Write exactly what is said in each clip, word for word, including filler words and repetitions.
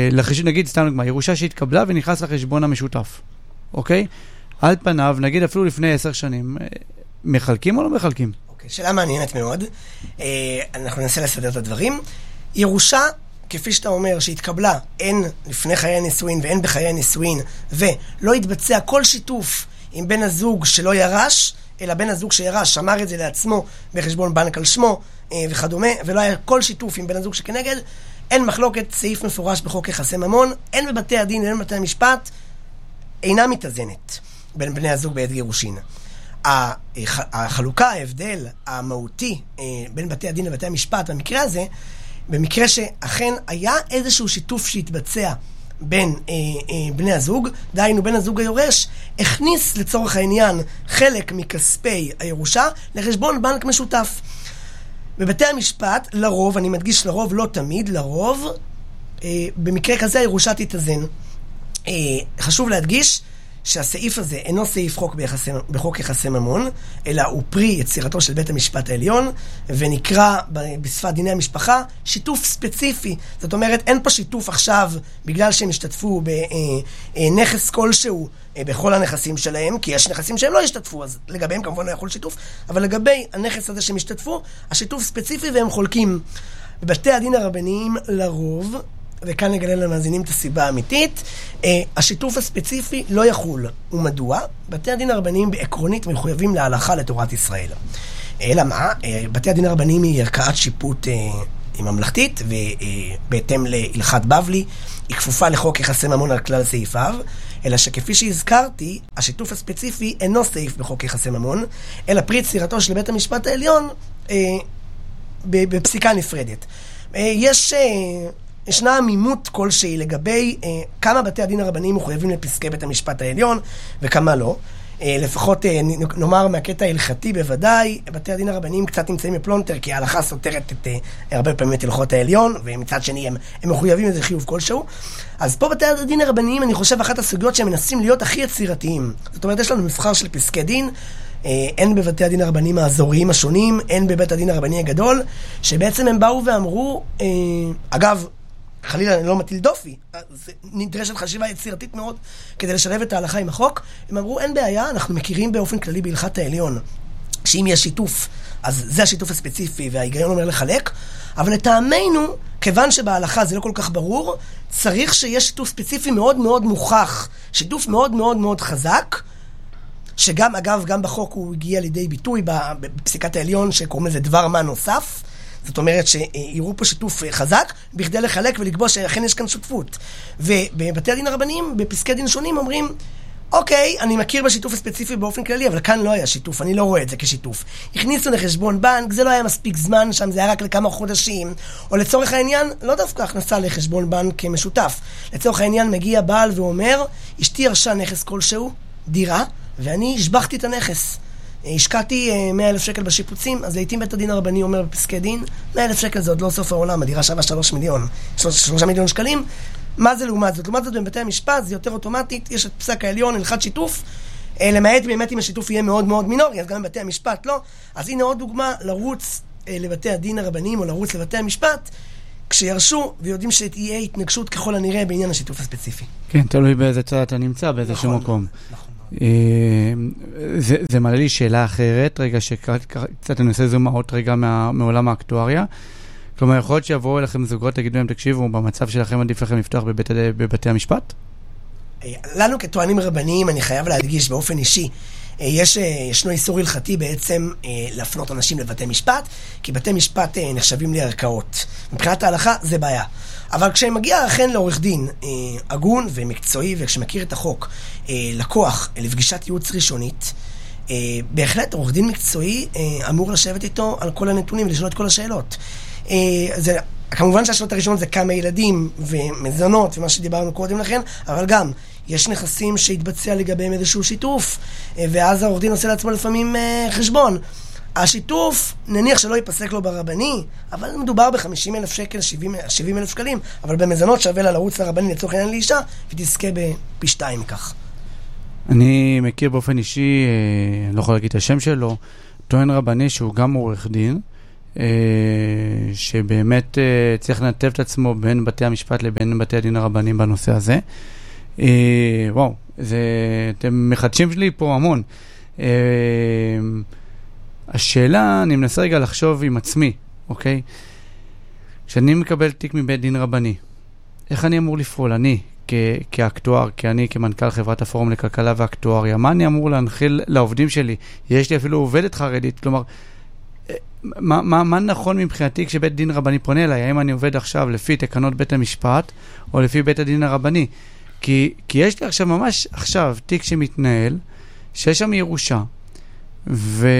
לחשבון, נגיד, סתם נגמר, ירושה שהתקבלה ונכנס לחשבון המשותף, אוקיי? על פניו, נגיד אפילו לפני עשר שנים, מחלקים או לא מחלקים? אוקיי, שאלה מעניינת מאוד. אנחנו ננסה לסדר את הדברים. ירושה, כפי שאתה אומר, שהתקבלה הן לפני חיי הנישואין והן בחיי הנישואין, ולא התבצע כל שיתוף עם בן הזוג שלא ירש, אלא בן הזוג שירש שמר את זה לעצמו בחשבון בנק על שמו וכדומה, ולא היה כל שיתוף עם בן הזוג שכנגד, אין מחלוקת, סעיף מפורש בחוק יחסי ממון, אין בבתי הדין, אין בבתי המשפט, אינה מתאזנת בין בני הזוג בעת גירושין. החלוקה, ההבדל המהותי בין בתי הדין לבתי המשפט, במקרה הזה, במקרה שאכן היה איזשהו שיתוף שהתבצע בין אה, אה, בני הזוג, דהיינו בן הזוג היורש, הכניס לצורך העניין חלק מכספי הירושה לחשבון בנק משותף. בבתי המשפט, לרוב, אני מדגיש לרוב, לא תמיד, לרוב, אה, במקרה כזה הירושה תתאזן. אה, חשוב להדגיש שהסעיף הזה אינו סעיף חוק ביחסי, בחוק יחסי ממון, אלא הוא פרי יצירתו של בית המשפט העליון, ונקרא בשפת דיני המשפחה שיתוף ספציפי. זאת אומרת, אין פה שיתוף עכשיו בגלל שהם השתתפו בנכס כלשהו בכל הנכסים שלהם, כי יש נכסים שהם לא השתתפו, אז לגביהם כמובן לא יכול שיתוף, אבל לגבי הנכס הזה שהם השתתפו, השיתוף ספציפי והם חולקים. בבתי הדין הרבניים לרוב, וכאן נגלה למאזינים את הסיבה האמיתית, השיתוף הספציפי לא יחול. ומדוע? בתי הדין הרבניים בעקרונית מחויבים להלכה לתורת ישראל. אלא מה? בתי הדין הרבניים היא ערכאת שיפוט ממלכתית, ובהתאם להלכת בבלי, היא כפופה לחוק יחסי ממון על כלל סעיפיו, אלא שכפי שהזכרתי, השיתוף הספציפי אינו סעיף בחוק יחסי ממון, אלא פרי יצירתו של בית המשפט העליון בפסיקה נפרדת. יש... ישנה עמימות כלשהי לגבי אה, כמה בתי הדין הרבניים מחויבים לפסקי בית המשפט העליון וכמה לא. אה, לפחות אה, נאמר מהקטע ההלכתי בוודאי, בתי הדין הרבניים קצת נמצאים בפלונטר, כי ההלכה סותרת את, אה, הרבה פעמים את הלכות העליון, ומצד שני הם, הם מחויבים לזה חיוב כלשהו. אז פה בתי הדין הרבניים, אני חושב, אחת הסוגיות שהם מנסים להיות הכי יצירתיים. זאת אומרת, יש לנו מבחר של פסקי דין, אה, אין בבתי הדין הרבניים האזוריים השונים, אין בבית הדין הרבני הגדול, שבעצם הם באו ואמרו, אה, אגב, חלילה אני לא מטיל דופי, נדרשת חשיבה יצירתית מאוד כדי לשלב את ההלכה עם החוק. הם אמרו, אין בעיה, אנחנו מכירים באופן כללי בהלכת העליון שאם יש שיתוף, אז זה השיתוף הספציפי וההיגיון אומר לחלק, אבל לטעמנו, כיוון שבהלכה זה לא כל כך ברור, צריך שיש שיתוף ספציפי מאוד מאוד מוכח, שיתוף מאוד מאוד מאוד חזק, שגם אגב גם בחוק הוא הגיע לידי ביטוי בפסיקת העליון שקוראים לזה דבר מה נוסף. זאת אומרת שיראו פה שיתוף חזק בכדי לחלק ולקבוע שאכן יש כאן שותפות. ובבתי הדין הרבניים, בפסקי דין שונים, אומרים, אוקיי, אני מכיר בשיתוף הספציפי באופן כללי, אבל כאן לא היה שיתוף, אני לא רואה את זה כשיתוף. הכניסו לחשבון בנק, זה לא היה מספיק זמן, שם זה היה רק לכמה חודשים, או לצורך העניין, לא דווקא הכנסה לחשבון בנק משותף. לצורך העניין מגיע בעל ואומר, אשתי ירשה נכס כלשהו, דירה, ואני השבחתי את הנכס. השקעתי מאה אלף שקל בשיפוצים, אז לעתים בית הדין הרבני אומר בפסקי דין, מאה אלף שקל זה עוד לא סוף העולם, הדירה שווה שלוש מיליון, שלושה מיליון שקלים. מה זה לעומת זאת? לעומת זאת בבתי המשפט זה יותר אוטומטית, יש את פסק העליון, הלכת שיתוף, למעט באמת אם השיתוף יהיה מאוד מאוד מינורי, אז גם בבתי המשפט לא. אז הנה עוד דוגמה, לרוץ לבתי הדין הרבניים או לרוץ לבתי המשפט, כשירשו ויודעים שתהיה התנגשות ככל הנראה בעניין השיתוף הספציפי. כן, תלוי באיזה צד אתה נמצא, באיזה נכון, מקום. נכון. זה, זה מעלה לי שאלה אחרת, רגע שקצת ננסה זומאות רגע מה, מעולם האקטואריה. כלומר, יכול להיות שיבואו אליכם זוגות, תגידו להם, תקשיבו, במצב שלכם עדיף לכם לפתוח בבית, בבתי המשפט? לנו כטוענים רבניים, אני חייב להדגיש באופן אישי, יש, ישנו איסור הלכתי בעצם להפנות אנשים לבתי משפט, כי בתי משפט נחשבים לערכאות. מבחינת ההלכה זה בעיה. אבל כשמגיע אכן לעורך דין הגון ומקצועי, וכשמכיר את החוק, לקוח לפגישת ייעוץ ראשונית, בהחלט עורך דין מקצועי אמור לשבת איתו על כל הנתונים ולשאול את כל השאלות. זה, כמובן שהשאלות הראשונות זה כמה ילדים ומזונות ומה שדיברנו קודם לכן, אבל גם יש נכסים שהתבצע לגביהם איזשהו שיתוף, ואז העורך דין עושה לעצמו לפעמים חשבון. השיתוף, נניח שלא ייפסק לו ברבני, אבל מדובר ב-חמישים אלף שקל, שבעים אלף שקלים, אבל במזונות שווה לה לרוץ לרבני לצורך העניין לאישה, ותזכה בפי שתיים כך. אני מכיר באופן אישי, לא יכול להגיד את השם שלו, טוען רבני שהוא גם עורך דין, שבאמת צריך לנתב את עצמו בין בתי המשפט לבין בתי הדין הרבניים בנושא הזה. וואו, זה, אתם מחדשים שלי פה המון. השאלה, אני מנסה רגע לחשוב עם עצמי, אוקיי? כשאני מקבל תיק מבית דין רבני, איך אני אמור לפעול? אני, כ- כאקטואר, כאני, כמנכ"ל חברת הפורום לכלכלה ואקטואריה, מה אני אמור להנחיל לעובדים שלי? יש לי אפילו עובדת חרדית, כלומר, מה, מה, מה נכון מבחינתי כשבית דין רבני פונה אליי? האם אני עובד עכשיו לפי תקנות בית המשפט, או לפי בית הדין הרבני? כי, כי יש לי עכשיו, ממש עכשיו, תיק שמתנהל, שיש שם ירושה, ועל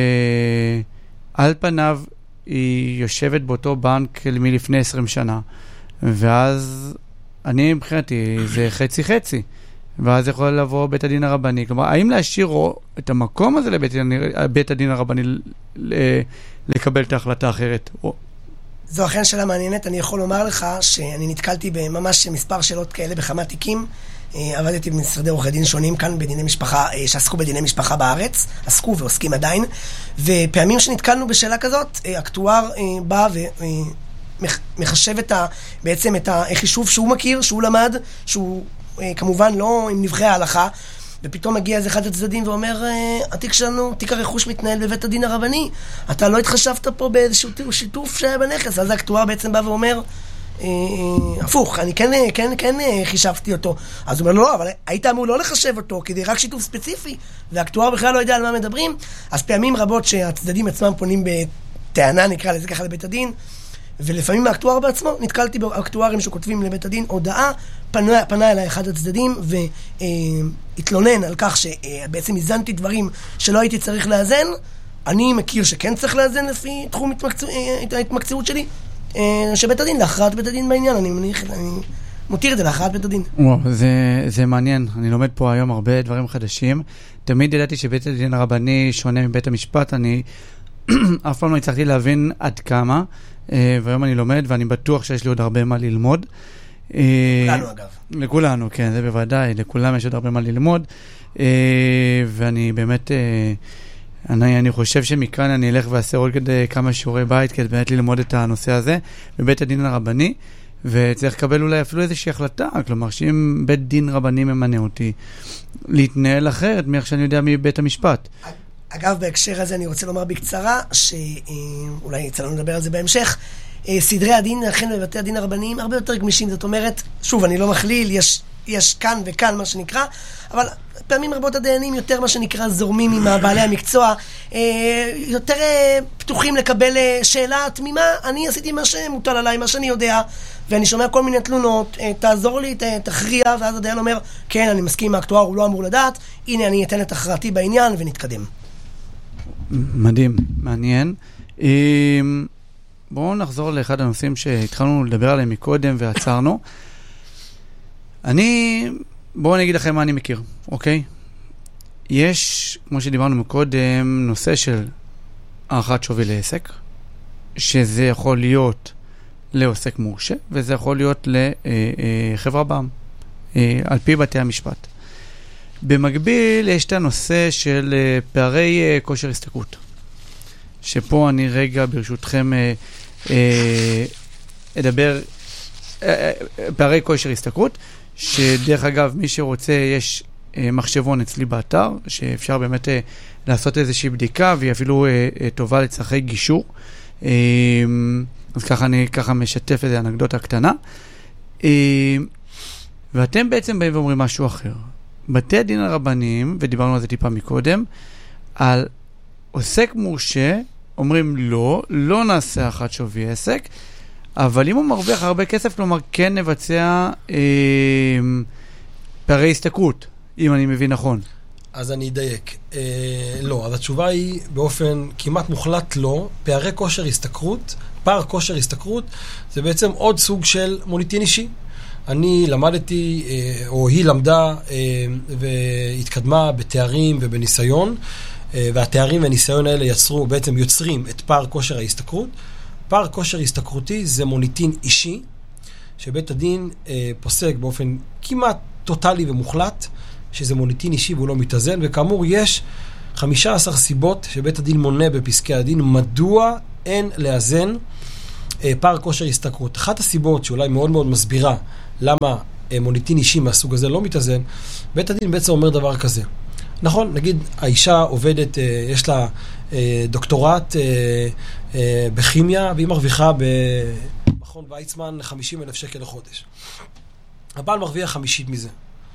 פניו היא יושבת באותו בנק מלפני עשרים שנה, ואז אני מבחינתי זה חצי חצי, ואז יכול לבוא בית הדין הרבני. כלומר, האם להשאיר את המקום הזה לבית הדין, בית הדין הרבני לקבל את ההחלטה אחרת? זו אכן שאלה מעניינת. אני יכול לומר לך שאני נתקלתי בממש מספר שאלות כאלה בכמה תיקים. עבדתי במשרדי עורכי דין שונים כאן בדיני משפחה, שעסקו בדיני משפחה בארץ, עסקו ועוסקים עדיין, ופעמים שנתקלנו בשאלה כזאת, אקטואר בא ומחשב את ה, בעצם את החישוב שהוא מכיר, שהוא למד, שהוא כמובן לא עם נבחרי ההלכה, ופתאום מגיע איזה אחד הצדדים ואומר, התיק שלנו, תיק הרכוש מתנהל בבית הדין הרבני, אתה לא התחשבת פה באיזשהו שיתוף שהיה בנכס. אז האקטואר בעצם בא ואומר, הפוך, אני כן, כן, כן חישבתי אותו. אז הוא אומר, לא, אבל היית אמור לא לחשב אותו, כדי רק שיתוף ספציפי, והאקטואר בכלל לא יודע על מה מדברים. אז פעמים רבות שהצדדים עצמם פונים בטענה, נקרא לזה ככה, לבית הדין, ולפעמים האקטואר בעצמו, נתקלתי באקטוארים שכותבים לבית הדין הודעה, פנה, פנה אליי אחד הצדדים והתלונן על כך שבעצם הזנתי דברים שלא הייתי צריך לאזן. אני מכיר שכן צריך לאזן לפי תחום ההתמקצעות שלי, שבית הדין, להכרעת בית הדין בעניין. אני מניח, אני מותיר את זה להכרעת בית הדין. וואו, זה, זה מעניין. אני לומד פה היום הרבה דברים חדשים. תמיד ידעתי שבית הדין הרבני שונה מבית המשפט. אני אף פעם לא הצלחתי להבין עד כמה, והיום אני לומד, ואני בטוח שיש לי עוד הרבה מה ללמוד. לכולנו אגב. לכולנו, כן, זה בוודאי. לכולם יש עוד הרבה מה ללמוד. ואני באמת, אני, אני חושב שמכאן אני אלך ועשה עוד כדי כמה שיעורי בית, כדי באמת ללמוד את הנושא הזה בבית הדין הרבני, וצריך לקבל אולי אפילו איזושהי החלטה, כלומר שאם בית דין רבני ממנה אותי, להתנהל אחרת מאיך שאני יודע מבית המשפט. אגב, בהקשר הזה אני רוצה לומר בקצרה, שאולי יצא לנו לדבר על זה בהמשך, סדרי הדין, לכן בבתי הדין הרבניים, הרבה יותר גמישים. זאת אומרת, שוב, אני לא מכליל, יש, יש כאן וכאן מה שנקרא, אבל פעמים רבות הדיינים יותר מה שנקרא זורמים עם בעלי המקצוע, יותר פתוחים לקבל שאלה תמימה. אני עשיתי מה שמוטל עליי, מה שאני יודע, ואני שומע כל מיני תלונות, תעזור לי, תכריע, ואז הדיין אומר, כן, אני מסכים עם האקטואר, הוא לא אמור לדעת, הנה אני אתן את הכרעתי בעניין ונתקדם. מדהים, מעניין. בואו נחזור לאחד הנושאים שהתחלנו לדבר עליהם מקודם ועצרנו. אני, בואו אני אגיד לכם מה אני מכיר, אוקיי? יש, כמו שדיברנו מקודם, נושא של הערכת שווי לעסק, שזה יכול להיות לעוסק מורשה, וזה יכול להיות לחברה בע"מ, על פי בתי המשפט. במקביל יש את הנושא של פערי כושר השתכרות, שפה אני רגע ברשותכם אדבר פערי כושר השתכרות, שדרך אגב מי שרוצה יש מחשבון אצלי באתר, שאפשר באמת לעשות איזושהי בדיקה, והיא אפילו טובה לצרכי גישור. אז ככה אני ככה משתף איזו אנקדוטה קטנה. ואתם בעצם באים ואומרים משהו אחר. בתי הדין הרבניים, ודיברנו על זה טיפה מקודם, על עוסק מורשה, אומרים לא, לא נעשה אחת שווי עסק, אבל אם הוא מרוויח הרבה כסף, כלומר כן נבצע אה, פערי השתכרות, אם אני מבין נכון. אז אני אדייק. אה, לא, אז התשובה היא באופן כמעט מוחלט לא. פערי כושר השתכרות, פער כושר השתכרות, זה בעצם עוד סוג של מוניטין אישי. אני למדתי, או היא למדה והתקדמה בתארים ובניסיון, והתארים והניסיון האלה יצרו, בעצם יוצרים את פער כושר ההשתכרות. פער כושר השתכרותי זה מוניטין אישי, שבית הדין פוסק באופן כמעט טוטלי ומוחלט, שזה מוניטין אישי והוא לא מתאזן, וכאמור יש חמישה עשר סיבות שבית הדין מונה בפסקי הדין, מדוע אין לאזן אה, פער כושר השתכרות. אחת הסיבות שאולי מאוד מאוד מסבירה למה אה, מוניטין אישי מהסוג הזה לא מתאזן, בית הדין בעצם אומר דבר כזה. נכון, נגיד האישה עובדת, אה, יש לה אה, דוקטורט אה, אה, בכימיה, והיא מרוויחה במכון ויצמן חמישים אלף שקל לחודש. הבעל מרוויח חמישית מזה.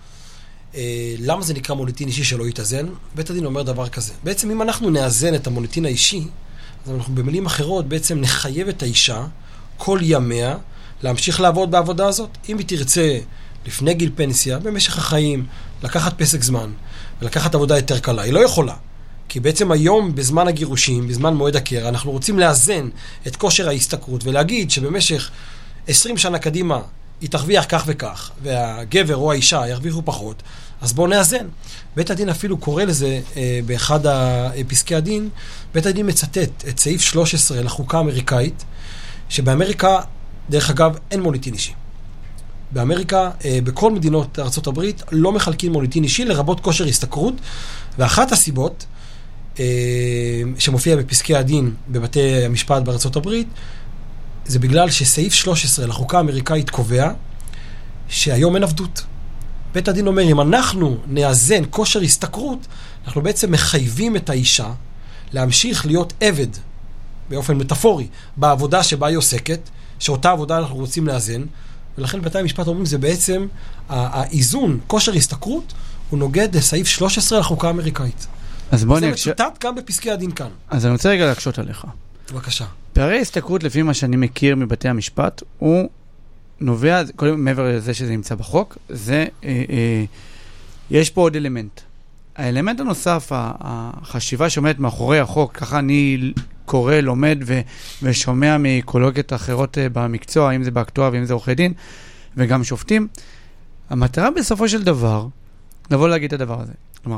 למה זה נקרא מוניטין אישי שלא יתאזן? בית הדין אומר דבר כזה. בעצם אם אנחנו נאזן את המוניטין האישי, אז אנחנו במילים אחרות בעצם נחייב את האישה כל ימיה להמשיך לעבוד בעבודה הזאת. אם היא תרצה לפני גיל פנסיה, במשך החיים, לקחת פסק זמן ולקחת עבודה יותר קלה, היא לא יכולה. כי בעצם היום, בזמן הגירושים, בזמן מועד הקרע, אנחנו רוצים לאזן את כושר ההשתכרות ולהגיד שבמשך עשרים שנה קדימה היא תרוויח כך וכך, והגבר או האישה ירוויחו פחות, אז בואו נאזן. בית הדין אפילו קורא לזה אה, באחד הפסקי הדין, בית הדין מצטט את סעיף שלוש עשרה לחוקה האמריקאית, שבאמריקה, דרך אגב, אין מוניטין אישי. באמריקה, אה, בכל מדינות ארצות הברית, לא מחלקים מוניטין אישי לרבות כושר השתכרות, ואחת הסיבות אה, שמופיע בפסקי הדין בבתי המשפט בארצות הברית, זה בגלל שסעיף שלוש עשרה לחוקה האמריקאית קובע שהיום אין עבדות. בית הדין אומר, אם אנחנו נאזן כושר השתכרות, אנחנו בעצם מחייבים את האישה להמשיך להיות עבד, באופן מטאפורי, בעבודה שבה היא עוסקת, שאותה עבודה אנחנו רוצים לאזן, ולכן בתי המשפט אומרים, זה בעצם האיזון, כושר השתכרות, הוא נוגד לסעיף שלוש עשרה לחוקה האמריקאית. אז בוא זה נקש... מצוטט גם בפסקי הדין כאן. אז אני רוצה רגע להקשות עליך. בבקשה. פערי הסתכלות, לפי מה שאני מכיר מבתי המשפט, הוא נובע, קודם מעבר לזה שזה נמצא בחוק, זה, אה, אה, יש פה עוד אלמנט. האלמנט הנוסף, החשיבה שעומדת מאחורי החוק, ככה אני קורא, לומד ו, ושומע מקולוגיות אחרות במקצוע, אם זה באקטואר ואם זה עורכי דין, וגם שופטים, המטרה בסופו של דבר, לבוא להגיד את הדבר הזה. כלומר,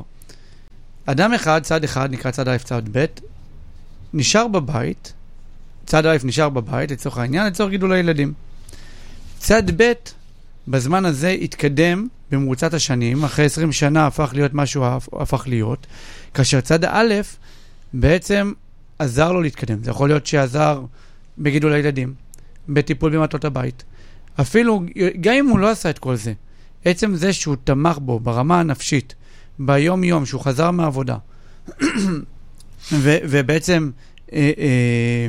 אדם אחד, צד אחד, נקרא צד א' צד ב', נשאר בבית, צד א' נשאר בבית, לצורך העניין, לצורך גידול הילדים. צד ב' בזמן הזה התקדם במרוצת השנים, אחרי עשרים שנה הפך להיות משהו, הפך להיות, כאשר צד א' בעצם עזר לו להתקדם. זה יכול להיות שעזר בגידול הילדים, בטיפול במטלות הבית. אפילו, גם אם הוא לא עשה את כל זה, עצם זה שהוא תמך בו ברמה הנפשית, ביום יום שהוא חזר מהעבודה, ו- ובעצם, אה, אה,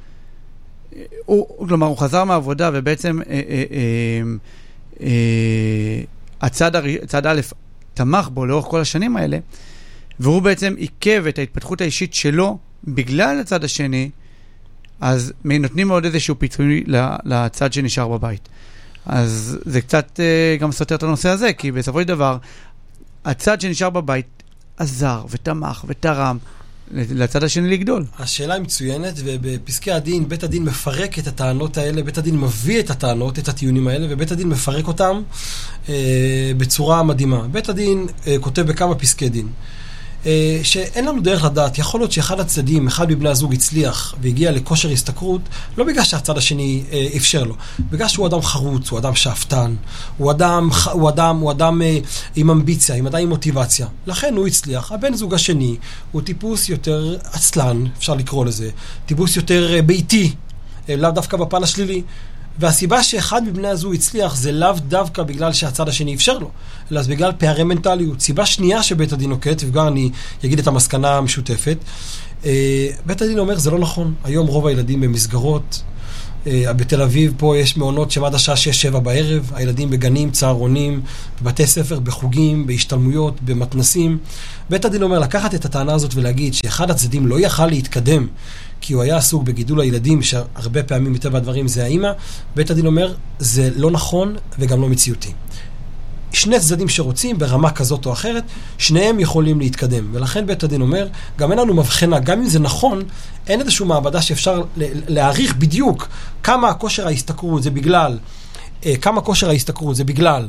הוא, כלומר, הוא חזר מהעבודה, ובעצם אה, אה, אה, אה, הצד, הצד א' תמך בו לאורך כל השנים האלה, והוא בעצם עיכב את ההתפתחות האישית שלו, בגלל הצד השני, אז נותנים מאוד איזשהו פיצוי לצד שנשאר בבית. אז זה קצת אה, גם סותר את הנושא הזה, כי בסופו של דבר, הצד שנשאר בבית עזר ותמך ותרם לצד השני לגדול. השאלה היא מצוינת, ובפסקי הדין, בית הדין מפרק את הטענות האלה, בית הדין מביא את הטענות, את הטיעונים האלה, ובית הדין מפרק אותם אה, בצורה מדהימה. בית הדין אה, כותב בכמה פסקי דין, אה, שאין לנו דרך לדעת, יכול להיות שאחד הצדדים, אחד מבני הזוג הצליח והגיע לכושר השתכרות, לא בגלל שהצד השני אה, אפשר לו, בגלל שהוא אדם חרוץ, הוא אדם שאפתן, הוא אדם, הוא אדם, הוא אדם אה, עם אמביציה, עם אדם עם מוטיבציה. לכן הוא הצליח. הבן זוג השני הוא טיפוס יותר עצלן, אפשר לקרוא לזה, טיפוס יותר אה, ביתי, אה, לאו דווקא בפן השלילי. והסיבה שאחד מבני הזוג הצליח זה לאו דווקא בגלל שהצד השני אפשר לו, אלא זה בגלל פערי מנטליות. סיבה שנייה שבית הדין נוקט, וגם אני אגיד את המסקנה המשותפת, בית הדין אומר זה לא נכון. היום רוב הילדים במסגרות, בתל אביב פה יש מעונות שעד השעה שש שבע בערב, הילדים בגנים, צהרונים, בבתי ספר, בחוגים, בהשתלמויות, במתנסים. בית הדין אומר לקחת את הטענה הזאת ולהגיד שאחד הצדדים לא יכל להתקדם, כי הוא היה עסוק בגידול הילדים, שהרבה פעמים מטבע הדברים זה האמא. בית הדין אומר, זה לא נכון וגם לא מציאותי. שני צדדים שרוצים ברמה כזאת או אחרת, שניהם יכולים להתקדם. ולכן בית הדין אומר, גם אין לנו מבחנה, גם אם זה נכון, אין איזשהו מעבדה שאפשר להעריך בדיוק כמה הכושר ההשתכרות זה בגלל, כמה כושר ההשתכרות זה בגלל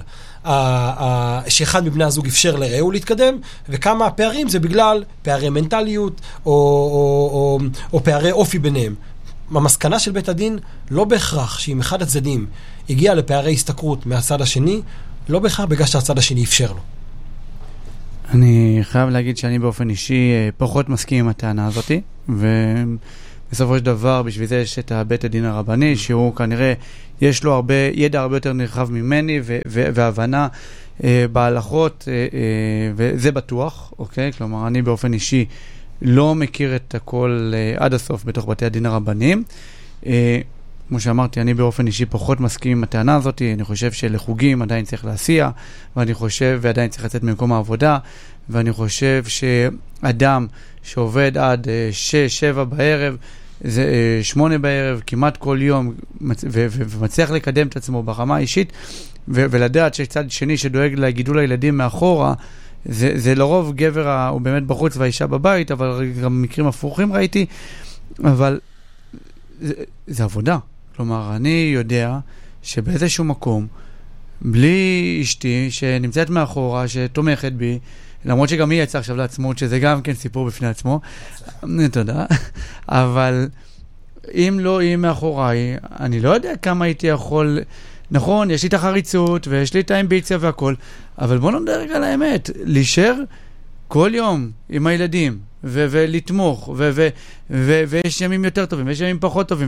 שאחד מבני הזוג אפשר לרעהו להתקדם, וכמה הפערים זה בגלל פערי מנטליות או, או, או, או פערי אופי ביניהם. המסקנה של בית הדין לא בהכרח שאם אחד הצדדים הגיע לפערי השתכרות מהצד השני, לא בהכרח בגלל שהצד השני אפשר לו. אני חייב להגיד שאני באופן אישי פחות מסכים עם הטענה הזאת, ובסופו של דבר בשביל זה יש את בית הדין הרבני, שהוא כנראה יש לו הרבה, ידע הרבה יותר נרחב ממני, ו- ו- והבנה אה, בהלכות, אה, אה, וזה בטוח, אוקיי? כלומר, אני באופן אישי לא מכיר את הכל אה, עד הסוף בתוך בתי הדין הרבניים. אה, כמו שאמרתי, אני באופן אישי פחות מסכים עם הטענה הזאת, אני חושב שלחוגים עדיין צריך להסיע, ואני חושב, ועדיין צריך לצאת ממקום העבודה, ואני חושב שאדם שעובד עד שש, שבע בערב, זה שמונה בערב, כמעט כל יום, ומצליח לקדם את עצמו ברמה האישית, ולדעת שיש צד שני שדואג לגידול הילדים מאחורה, זה, זה לרוב גבר הוא באמת בחוץ והאישה בבית, אבל גם מקרים הפוכים ראיתי, אבל זה, זה עבודה. כלומר, אני יודע שבאיזשהו מקום, בלי אשתי שנמצאת מאחורה, שתומכת בי, למרות שגם היא יצאה עכשיו לעצמות, שזה גם כן סיפור בפני עצמו, תודה, אבל אם לא היא מאחוריי, אני לא יודע כמה הייתי יכול, נכון, יש לי את החריצות, ויש לי את האמביציה והכל, אבל בוא נדרג על האמת, להישאר כל יום עם הילדים, ו- ולתמוך, ו- ו- ו- ויש ימים יותר טובים, ויש ימים פחות טובים,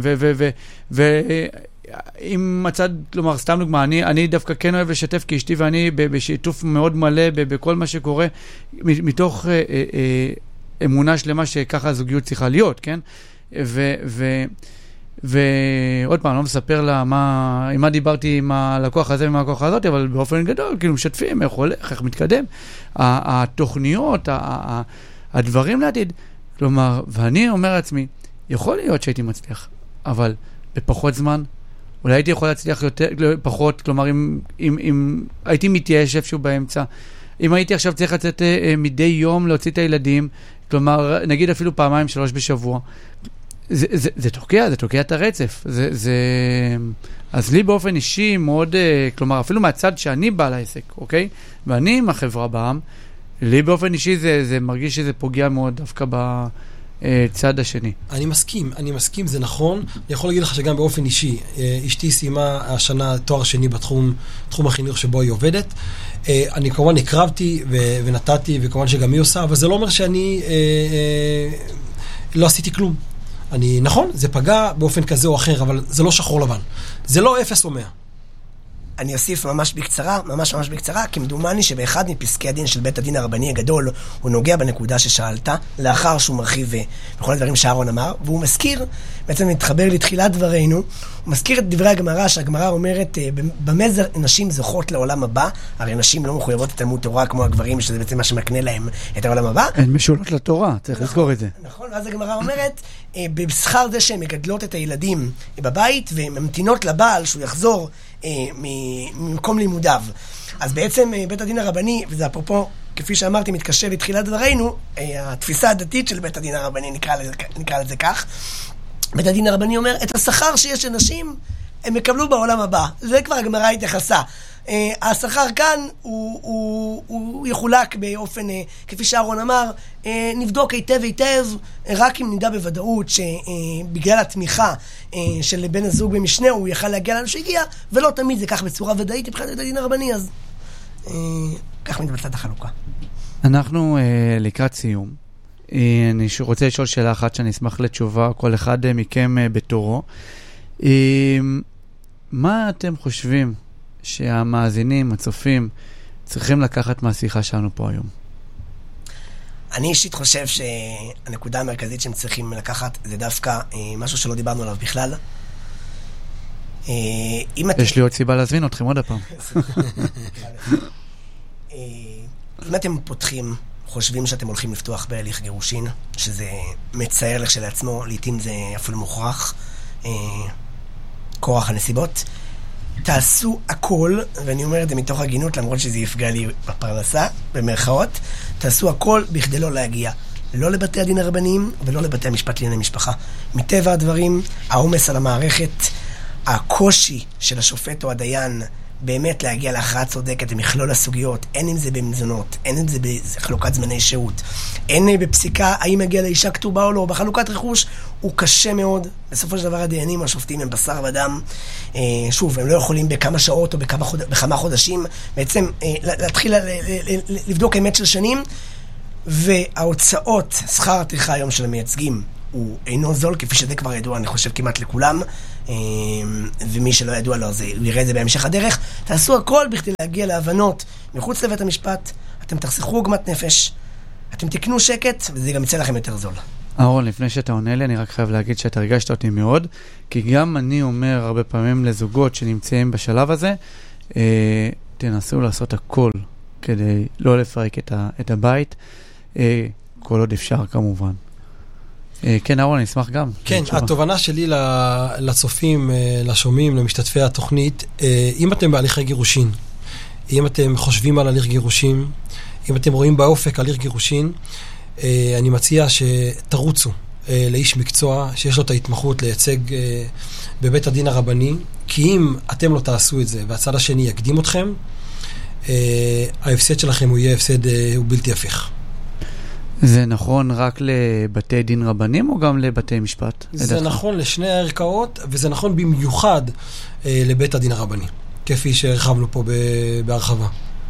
ועם הצד, כלומר, סתם דוגמה, אני, אני דווקא כן אוהב לשתף, כי אשתי ואני בשיתוף מאוד מלא בכל מה שקורה, מתוך אה, אה, אמונה שלמה שככה הזוגיות צריכה להיות, כן? ו... ו- ועוד פעם, אני לא מספר לה מה, עם מה דיברתי עם הלקוח הזה ועם הלקוח הזאת, אבל באופן גדול, כאילו משתפים, איך הולך, איך מתקדם. התוכניות, הדברים לעתיד. כלומר, ואני אומר לעצמי, יכול להיות שהייתי מצליח, אבל בפחות זמן, אולי הייתי יכול להצליח יותר, פחות, כלומר, אם, אם, אם הייתי מתייאש איפשהו באמצע, אם הייתי עכשיו צריך לצאת מדי יום להוציא את הילדים, כלומר, נגיד אפילו פעמיים, שלוש בשבוע, זה, זה, זה תוקע, זה תוקע את הרצף. זה, זה... אז לי באופן אישי מאוד, כלומר, אפילו מהצד שאני בא לעסק, אוקיי? ואני עם החברה בעם, לי באופן אישי זה, זה מרגיש שזה פוגע מאוד דווקא בצד השני. אני מסכים, אני מסכים, זה נכון. אני יכול להגיד לך שגם באופן אישי, אשתי סיימה השנה תואר שני בתחום, תחום החינוך שבו היא עובדת. אני כמובן הקרבתי ו- ונתתי, וכמובן שגם היא עושה, אבל זה לא אומר שאני אה, אה, לא עשיתי כלום. אני, נכון, זה פגע באופן כזה או אחר, אבל זה לא שחור לבן. זה לא אפס או מאה. אני אוסיף ממש בקצרה, ממש ממש בקצרה, כי מדומני שבאחד מפסקי הדין של בית הדין הרבני הגדול, הוא נוגע בנקודה ששאלת, לאחר שהוא מרחיב בכל הדברים שאהרון אמר, והוא מזכיר, בעצם מתחבר לתחילת דברינו, הוא מזכיר את דברי הגמרא, שהגמרא אומרת, במה נשים זוכות לעולם הבא, הרי נשים לא מחויבות לתלמוד תורה כמו הגברים, שזה בעצם מה שמקנה להם את העולם הבא. הן משולות לתורה, צריך לזכור את זה. נכון, ואז הגמרא אומרת, בשכר זה שהן מגדלות את הילדים בבית, וממתינות לבעל שהוא יחזור ממקום לימודיו. אז בעצם בית הדין הרבני, וזה אפרופו, כפי שאמרתי, מתקשר לתחילת דברינו, התפיסה הדתית של בית הדין הרבני, נקרא לזה, נקרא לזה כך, בית הדין הרבני אומר, את השכר שיש לנשים, הם יקבלו בעולם הבא. זה כבר הגמרא התייחסה. השכר כאן הוא, הוא, הוא יחולק באופן, כפי שאהרון אמר, נבדוק היטב היטב, רק אם נדע בוודאות שבגלל התמיכה של בן הזוג במשנה הוא יכל להגיע לאן שהגיע, ולא תמיד זה כך בצורה ודאית מבחינת בית הדין הרבני, אז כך מתבצעת החלוקה. אנחנו לקראת סיום. אני רוצה לשאול שאלה אחת שאני אשמח לתשובה, כל אחד מכם בתורו. מה אתם חושבים שהמאזינים, הצופים, צריכים לקחת מהשיחה שלנו פה היום? אני אישית חושב שהנקודה המרכזית שהם צריכים לקחת זה דווקא משהו שלא דיברנו עליו בכלל. יש לי עוד סיבה להזמין אתכם עוד הפעם. אם אתם פותחים, חושבים שאתם הולכים לפתוח בהליך גירושין, שזה מצער לך שלעצמו, לעתים זה אפילו מוכרח, כורח הנסיבות, תעשו הכל, ואני אומר את זה מתוך הגינות, למרות שזה יפגע לי בפרנסה, במרכאות, תעשו הכל בכדי לא להגיע, לא לבתי הדין הרבניים ולא לבתי המשפט לענייני משפחה. מטבע הדברים, העומס על המערכת, הקושי של השופט או הדיין באמת להגיע להכרעה צודקת במכלול הסוגיות, אין אם זה במזונות, אין אם זה בחלוקת זמני שהות, אין בפסיקה האם מגיע לאישה כתובה או לא, בחלוקת רכוש הוא קשה מאוד. בסופו של דבר הדיינים השופטים הם בשר ודם, שוב, הם לא יכולים בכמה שעות או בכמה, חוד... בכמה חודשים בעצם להתחיל לבדוק אמת של שנים, וההוצאות, שכר הטרחה היום של המייצגים הוא אינו זול, כפי שזה כבר ידוע, אני חושב כמעט לכולם, ומי שלא ידוע לו, זה, הוא יראה את זה בהמשך הדרך. תעשו הכל בכדי להגיע להבנות מחוץ לבית המשפט, אתם תחסכו עוגמת נפש, אתם תקנו שקט, וזה גם יצא לכם יותר זול. אהרון, לפני שאתה עונה לי, אני רק חייב להגיד שאתה הרגשת אותי מאוד, כי גם אני אומר הרבה פעמים לזוגות שנמצאים בשלב הזה, אה, תנסו לעשות הכל כדי לא לפרק את, ה, את הבית, אה, כל עוד אפשר כמובן. כן, אהרון, אני אשמח גם. כן, התובנה שלי לצופים, לשומעים, למשתתפי התוכנית, אם אתם בהליכי גירושין, אם אתם חושבים על הליך גירושין, אם אתם רואים באופק הליך גירושין, אני מציע שתרוצו לאיש מקצוע שיש לו את ההתמחות לייצג בבית הדין הרבני, כי אם אתם לא תעשו את זה והצד השני יקדים אתכם, ההפסד שלכם הוא יהיה הפסד, הוא בלתי הפיך. זה נכון רק לבתי דין רבנים או גם לבתי משפט? זה נכון לשני הערכאות, וזה נכון במיוחד אה, לבית הדין הרבני, כפי שהרחבנו פה בהרחבה.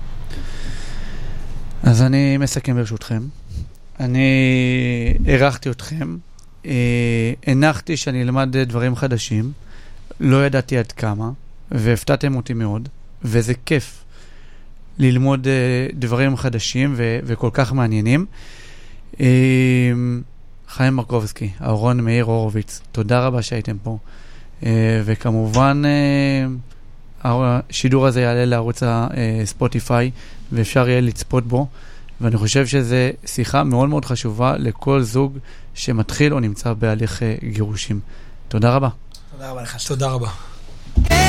אז אני מסכם ברשותכם. אני ערכתי אתכם, אה, הנחתי שאני אלמד דברים חדשים, לא ידעתי עד כמה, והפתעתם אותי מאוד, וזה כיף ללמוד אה, דברים חדשים ו- וכל כך מעניינים. חיים מרקובסקי, אהרון מאיר הורוביץ, תודה רבה שהייתם פה, וכמובן השידור הזה יעלה לערוץ הספוטיפיי ואפשר יהיה לצפות בו, ואני חושב שזו שיחה מאוד מאוד חשובה לכל זוג שמתחיל או נמצא בהליך גירושים. תודה רבה. תודה רבה לך. תודה רבה.